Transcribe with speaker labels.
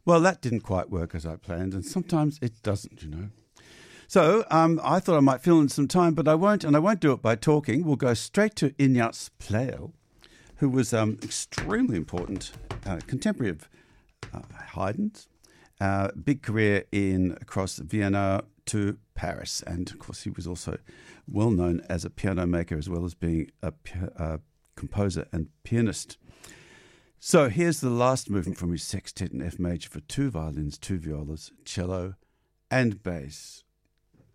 Speaker 1: Well, that didn't quite work as I planned, and sometimes it doesn't, you know. So I thought I might fill in some time, but I won't, and I won't do it by talking. We'll go straight to Ignaz Pleyel, who was extremely important, contemporary of Haydn's, big career across Vienna to Paris, and of course he was also well known as a piano maker as well as being a composer and pianist. So here's the last movement from his sextet in F major for 2 violins, 2 violas, cello, and bass.